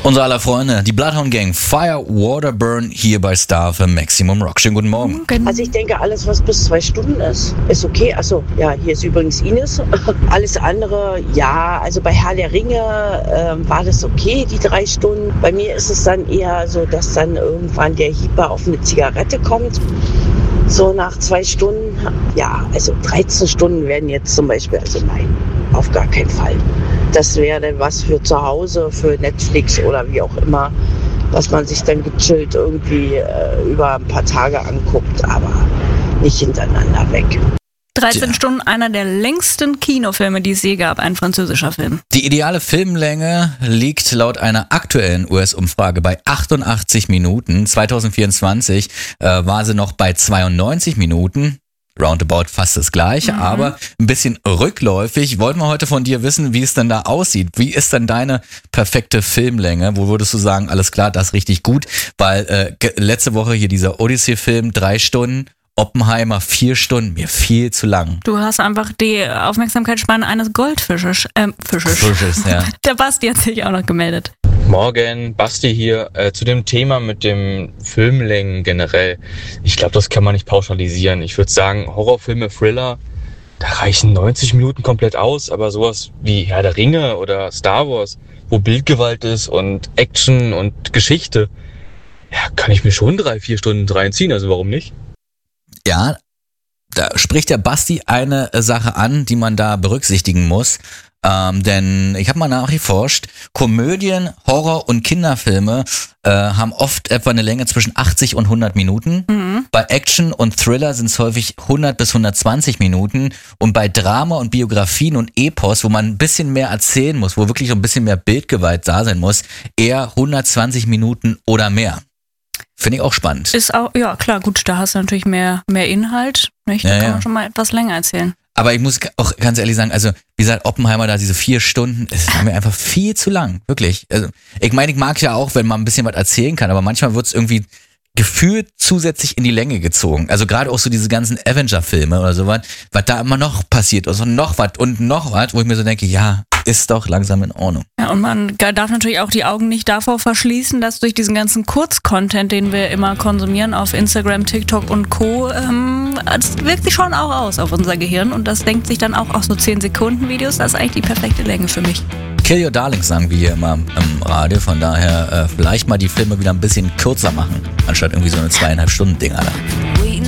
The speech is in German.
Unser aller Freunde, die Bloodhound Gang, Fire, Water, Burn, hier bei Star für Maximum Rock. Schönen guten Morgen. Also ich denke, alles, was bis 2 Stunden ist okay. Also ja, hier ist übrigens Ines. Alles andere, ja, also bei Herr der Ringe war das okay, die 3 Stunden. Bei mir ist es dann eher so, dass dann irgendwann der Hieper auf eine Zigarette kommt. So nach 2 Stunden, ja, also 13 Stunden werden jetzt zum Beispiel, also nein, auf gar keinen Fall. Das wäre dann was für zu Hause, für Netflix oder wie auch immer, was man sich dann gechillt irgendwie über ein paar Tage anguckt, aber nicht hintereinander weg. 13 Stunden, einer der längsten Kinofilme, die es je gab, ein französischer Film. Die ideale Filmlänge liegt laut einer aktuellen US-Umfrage bei 88 Minuten. 2024 war sie noch bei 92 Minuten. Roundabout fast das Gleiche, aber ein bisschen rückläufig. Wollten wir heute von dir wissen, wie es denn da aussieht. Wie ist denn deine perfekte Filmlänge? Wo würdest du sagen, alles klar, das ist richtig gut? Weil letzte Woche hier dieser Odyssey-Film, 3 Stunden, Oppenheimer 4 Stunden, mir viel zu lang. Du hast einfach die Aufmerksamkeitsspanne eines Goldfisches. Fisches, ja. Der Basti hat sich auch noch gemeldet. Morgen, Basti hier. Zu dem Thema mit dem Filmlängen generell. Ich glaube, das kann man nicht pauschalisieren. Ich würde sagen, Horrorfilme, Thriller, da reichen 90 Minuten komplett aus. Aber sowas wie Herr der Ringe oder Star Wars, wo Bildgewalt ist und Action und Geschichte, ja, kann ich mir schon 3-4 Stunden reinziehen. Also warum nicht? Ja, da spricht der Basti eine Sache an, die man da berücksichtigen muss. Denn ich habe mal nachgeforscht, Komödien, Horror- und Kinderfilme haben oft etwa eine Länge zwischen 80 und 100 Minuten. Bei Action und Thriller sind es häufig 100 bis 120 Minuten. Und bei Drama und Biografien und Epos, wo man ein bisschen mehr erzählen muss, wo wirklich ein bisschen mehr Bildgewalt da sein muss, eher 120 Minuten oder mehr. Finde ich auch spannend. Ist auch, ja klar, gut, da hast du natürlich mehr Inhalt, nicht? Da kann man schon mal etwas länger erzählen. Aber ich muss auch ganz ehrlich sagen, also wie gesagt, Oppenheimer da diese 4 Stunden, es war mir einfach viel zu lang, wirklich. Also ich meine, ich mag ja auch, wenn man ein bisschen was erzählen kann, aber manchmal wird es irgendwie gefühlt zusätzlich in die Länge gezogen. Also gerade auch so diese ganzen Avenger-Filme oder sowas, was da immer noch passiert, also noch was und noch was, wo ich mir so denke, ja, ist doch langsam in Ordnung. Ja, und man darf natürlich auch die Augen nicht davor verschließen, dass durch diesen ganzen Kurzcontent, den wir immer konsumieren auf Instagram, TikTok und Co., das wirkt sich schon auch aus auf unser Gehirn und das denkt sich dann auch so 10-Sekunden-Videos, das ist eigentlich die perfekte Länge für mich. Kill Your Darlings sagen wir hier immer im Radio, von daher vielleicht mal die Filme wieder ein bisschen kürzer machen, anstatt irgendwie so eine 2,5 Stunden Dinger da.